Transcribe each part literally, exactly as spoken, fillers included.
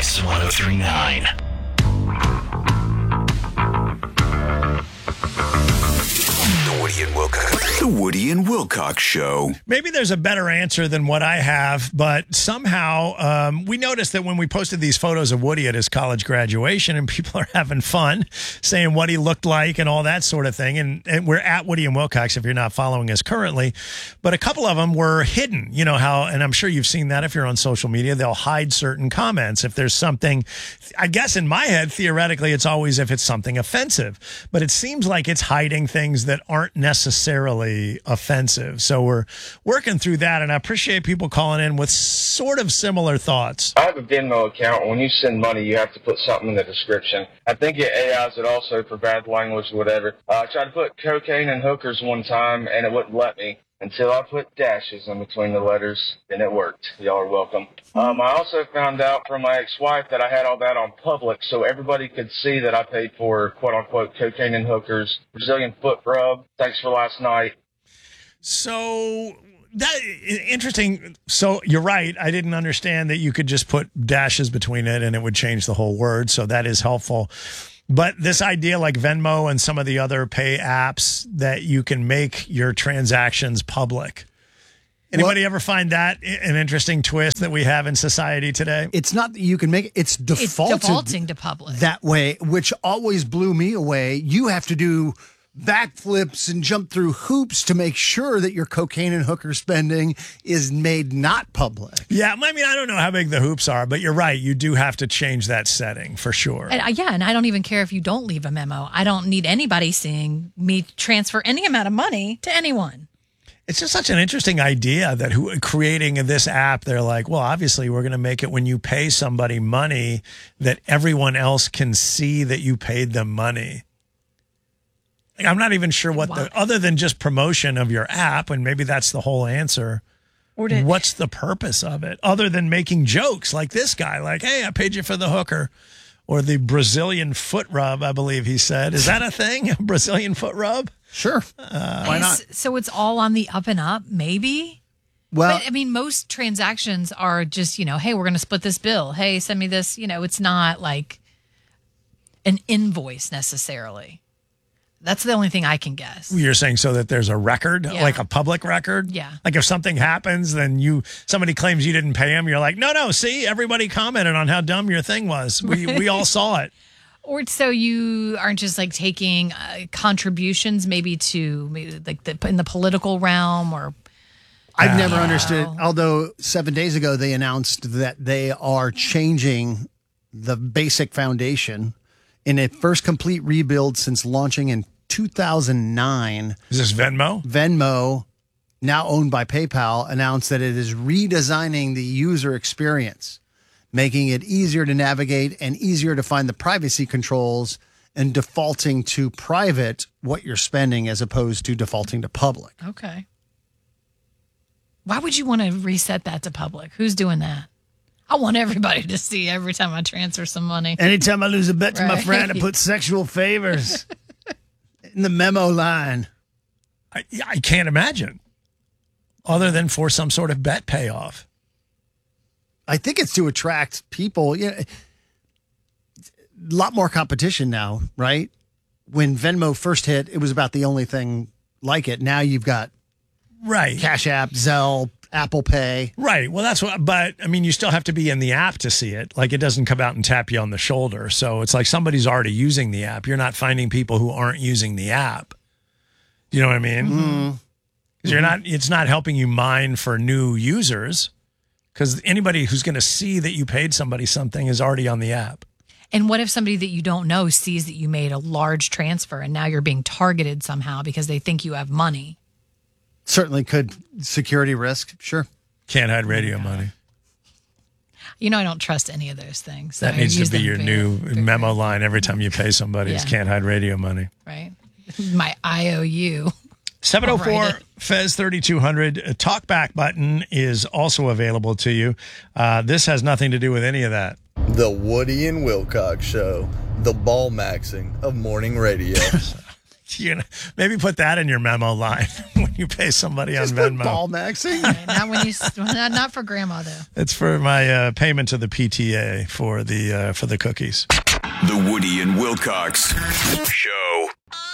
Kiss one oh three point nine. The Woody and Wilcox. The Woody and Wilcox Show. Maybe there's a better answer than what I have, but somehow um, we noticed that when we posted these photos of Woody at his college graduation, and people are having fun saying what he looked like and all that sort of thing. And, and we're at Woody and Wilcox if you're not following us currently. But a couple of them were hidden. You know how, and I'm sure you've seen that if you're on social media, they'll hide certain comments. If there's something, I guess in my head, theoretically, it's always if it's something offensive. But it seems like it's hiding things that aren't necessarily offensive. So we're working through that, and I appreciate people calling in with sort of similar thoughts. I have a Venmo account. When you send money, you have to put something in the description. I think it A Is it also for bad language or whatever. Uh, I tried to put cocaine and hookers one time, and it wouldn't let me until I put dashes in between the letters, and it worked. Y'all are welcome. Um, I also found out from my ex-wife that I had all that on public, so everybody could see that I paid for quote-unquote cocaine and hookers, Brazilian foot rub. Thanks for last night. So that interesting. So you're right. I didn't understand that you could just put dashes between it and it would change the whole word. So that is helpful. But this idea like Venmo and some of the other pay apps that you can make your transactions public. Anybody well, ever find that an interesting twist that we have in society today? It's not that you can make it. It's defaulted it's defaulting to public that way, which always blew me away. You have to do backflips and jump through hoops to make sure that your cocaine and hooker spending is made not public. Yeah, I mean, I don't know how big the hoops are, but you're right. You do have to change that setting for sure. And, uh, yeah, and I don't even care if you don't leave a memo. I don't need anybody seeing me transfer any amount of money to anyone. It's just such an interesting idea that who creating this app, they're like, well, obviously we're going to make it when you pay somebody money that everyone else can see that you paid them money. I'm not even sure what the, other than just promotion of your app, and maybe that's the whole answer. Or did, what's the purpose of it other than making jokes like this guy? Like, hey, I paid you for the hooker or the Brazilian foot rub, I believe he said. Is that a thing? Brazilian foot rub? Sure. Uh, Why not? So it's all on the up and up, maybe? Well, but, I mean, most transactions are just, you know, hey, we're going to split this bill. Hey, send me this. You know, it's not like an invoice necessarily. That's the only thing I can guess. You're saying so that there's a record, yeah. like a public record? Yeah. Like if something happens, then you somebody claims you didn't pay them, you're like, no, no, see, everybody commented on how dumb your thing was. We we all saw it. Or so you aren't just like taking uh, contributions maybe to maybe like the, in the political realm or... I've never understood, although seven days ago they announced that they are changing the basic foundation in a first complete rebuild since launching in two thousand nine. Is this Venmo? Venmo, now owned by PayPal, announced that it is redesigning the user experience, making it easier to navigate and easier to find the privacy controls and defaulting to private what you're spending as opposed to defaulting to public. Okay. Why would you want to reset that to public? Who's doing that? I want everybody to see every time I transfer some money. Anytime I lose a bet to right. my friend, I put sexual favors in the memo line. I, I can't imagine. Other than for some sort of bet payoff. I think it's to attract people. You know, a lot more competition now, right? When Venmo first hit, it was about the only thing like it. Now you've got right Cash App, Zelle, Apple Pay. Right. Well, that's what, but I mean, you still have to be in the app to see it. Like it doesn't come out and tap you on the shoulder. So it's like somebody's already using the app. You're not finding people who aren't using the app. You know what I mean? Mm-hmm. Mm-hmm. You're not, it's not helping you mine for new users because anybody who's going to see that you paid somebody something is already on the app. And what if somebody that you don't know sees that you made a large transfer and now you're being targeted somehow because they think you have money? Certainly could. Security risk, sure. Can't hide radio money. You know, I don't trust any of those things. So that I needs to use be them your very, new very, memo line every time you pay somebody. Is Yeah. can't hide radio money. Right. My I O U. seven oh four Fez thirty-two hundred. A talkback button is also available to you. Uh, this has nothing to do with any of that. The Woody and Wilcox Show. The ball maxing of morning radio. You know, maybe put that in your memo line when you pay somebody Just on put Venmo. ball maxing. Not when you, not, not for grandma though. It's for my uh, payment to the P T A for the uh, for the cookies. The Woody and Wilcox Show.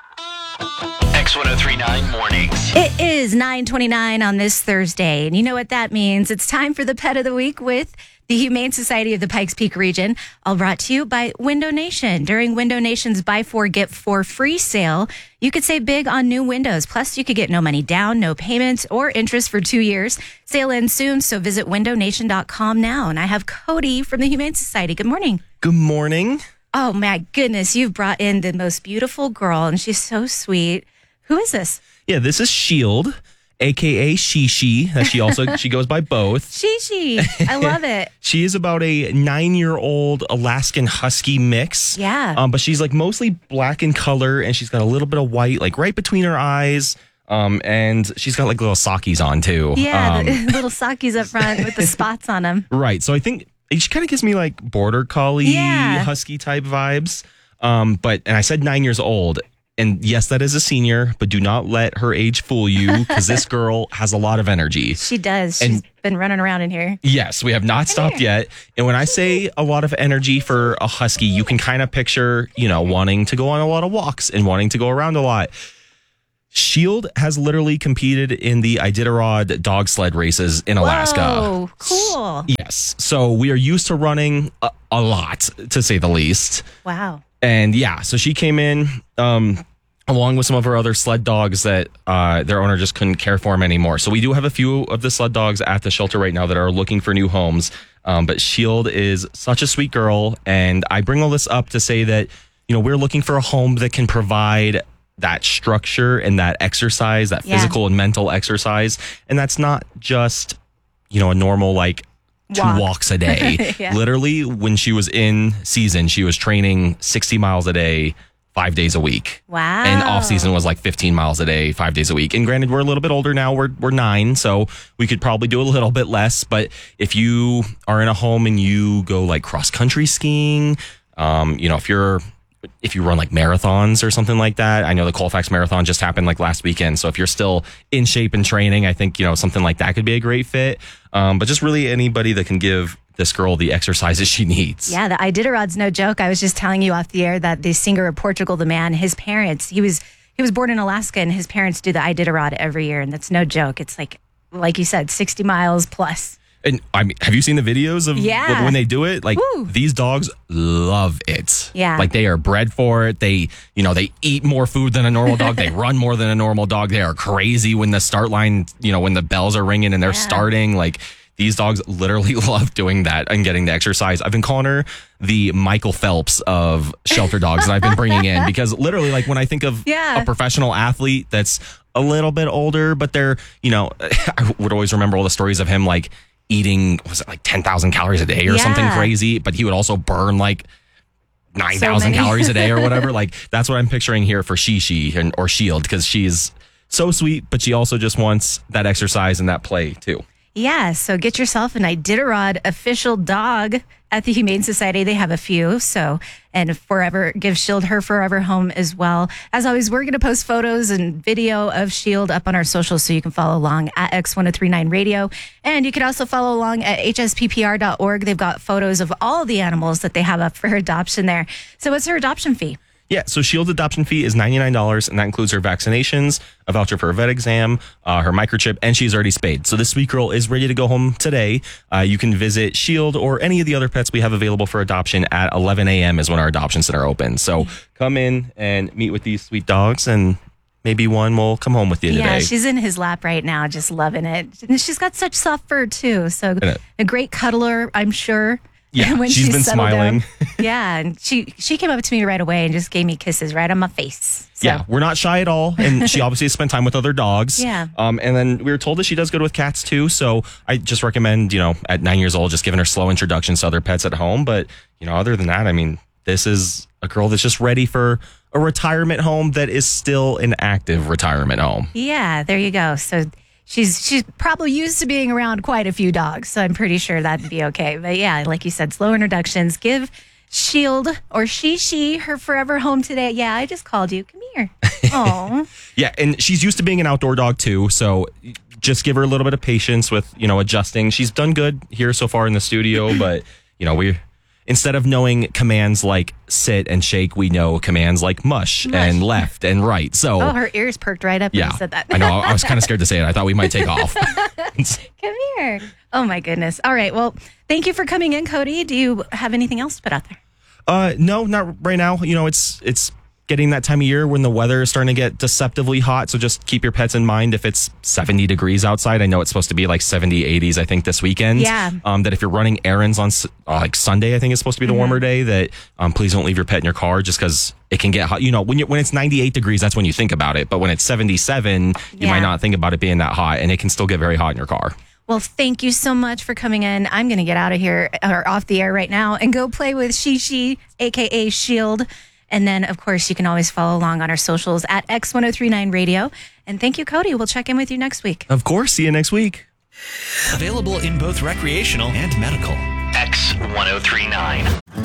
X ten thirty-nine Mornings. It is nine twenty-nine on this Thursday, and you know what that means. It's time for the Pet of the Week with the Humane Society of the Pikes Peak region, all brought to you by Window Nation. During Window Nation's Buy Four, Get Four free sale, you could save big on new windows. Plus, you could get no money down, no payments, or interest for two years. Sale ends soon, so visit window nation dot com now. And I have Cody from the Humane Society. Good morning. Good morning. Oh, my goodness. You've brought in the most beautiful girl, and she's so sweet. Who is this? Yeah, this is Shield, a k a. Shishi. She also she goes by both. Shishi. I love it. She is about a nine-year-old Alaskan Husky mix. Yeah. Um, but she's like mostly black in color, and she's got a little bit of white, like right between her eyes. Um, and she's got like little sockies on too. Yeah, Um, the little sockies up front with the spots on them. right. So I think she kind of gives me like border collie, Yeah. husky type vibes. Um, but and I said nine years old. And yes, that is a senior, but do not let her age fool you because this girl has a lot of energy. She does. She's And- been running around in here. Yes, we have not stopped yet. And when I say a lot of energy for a husky, you can kind of picture, you know, wanting to go on a lot of walks and wanting to go around a lot. Shield has literally competed in the Iditarod dog sled races in Alaska. Whoa, cool. Yes. So we are used to running a, a lot, to say the least. Wow. And yeah, so she came in um, along with some of her other sled dogs that uh, their owner just couldn't care for them anymore. So we do have a few of the sled dogs at the shelter right now that are looking for new homes. Um, but Shield is such a sweet girl. And I bring all this up to say that, you know, we're looking for a home that can provide that structure and that exercise, that Yeah. physical and mental exercise. And that's not just, you know, a normal like two Walk. walks a day. Yeah. Literally, when she was in season, she was training sixty miles a day, five days a week. Wow. And off season was like fifteen miles a day, five days a week. And granted, we're a little bit older now. We're we're nine, so we could probably do a little bit less. But if you are in a home and you go like cross country skiing, um, you know, if you're if you run like marathons or something like that, I know the Colfax Marathon just happened like last weekend. So if you're still in shape and training, I think, you know, something like that could be a great fit. Um, but just really anybody that can give this girl the exercises she needs. Yeah, the Iditarod's no joke. I was just telling you off the air that the singer of Portugal the Man, his parents, he was he was born in Alaska and his parents do the Iditarod every year. And that's no joke. It's like, like you said, sixty miles plus. And I mean, have you seen the videos of Yeah. when they do it? Like Woo. these dogs love it. Yeah. Like they are bred for it. They, you know, they eat more food than a normal dog. They run more than a normal dog. They are crazy when the start line, you know, when the bells are ringing and they're Yeah. starting. Like these dogs literally love doing that and getting the exercise. I've been calling her the Michael Phelps of shelter dogs that I've been bringing in because literally, like when I think of Yeah. a professional athlete that's a little bit older, but they're, you know, I would always remember all the stories of him like eating, was it like ten thousand calories a day or Yeah. something crazy? But he would also burn like nine thousand many. calories a day or whatever. Like that's what I'm picturing here for Shishi and or Shield because she's so sweet, but she also just wants that exercise and that play too. Yeah, so get yourself an Iditarod official dog at the Humane Society. They have a few, so, and Forever, give Shield her forever home as well. As always, we're going to post photos and video of Shield up on our socials so you can follow along at X ten thirty-nine Radio. And you can also follow along at H S P P R dot org. They've got photos of all the animals that they have up for adoption there. So what's her adoption fee? Yeah, so Shield's adoption fee is ninety-nine dollars, and that includes her vaccinations, a voucher for a vet exam, uh, her microchip, and she's already spayed. So this sweet girl is ready to go home today. Uh, you can visit Shield or any of the other pets we have available for adoption at eleven a.m. is when our adoption center opens. So come in and meet with these sweet dogs, and maybe one will come home with you Yeah, today. she's in his lap right now, just loving it. And she's got such soft fur, too. So it- a great cuddler, I'm sure. Yeah, when she's been settled smiling. down. Yeah, and she she came up to me right away and just gave me kisses right on my face. So, Yeah, we're not shy at all. And she obviously has spent time with other dogs. Yeah. Um, and then we were told that she does good with cats too. So I just recommend, you know, at nine years old, just giving her slow introductions to other pets at home. But, you know, other than that, I mean, this is a girl that's just ready for a retirement home that is still an active retirement home. Yeah, there you go. So she's she's probably used to being around quite a few dogs, so I'm pretty sure that'd be okay. But yeah, like you said, slow introductions. Give Shield or She She her forever home today. Yeah, I just called you. Come here. Oh, Yeah, and she's used to being an outdoor dog too, so just give her a little bit of patience with, you know, adjusting. She's done good here so far in the studio, but, you know, we instead of knowing commands like sit and shake, we know commands like mush, Mush. and left and right. So, oh, her ears perked right up when yeah, you said that. I know. I was kind of scared to say it. I thought we might take off. Come here. Oh my goodness. All right. Well, thank you for coming in, Cody. Do you have anything else to put out there? Uh, no, not right now. You know, it's it's getting that time of year when the weather is starting to get deceptively hot. So just keep your pets in mind if it's seventy degrees outside. I know it's supposed to be like seventy, eighties, I think, this weekend. Yeah. Um, that if you're running errands on uh, like Sunday, I think it's supposed to be the warmer day, that um, please don't leave your pet in your car just because it can get hot. You know, when you when it's ninety-eight degrees, that's when you think about it. But when it's seventy-seven, you Yeah. might not think about it being that hot, and it can still get very hot in your car. Well, thank you so much for coming in. I'm going to get out of here or off the air right now and go play with Shishi, A K A Shield. And then, of course, you can always follow along on our socials at X ten thirty-nine Radio. And thank you, Cody. We'll check in with you next week. Of course. See you next week. Available in both recreational and medical. X ten thirty-nine.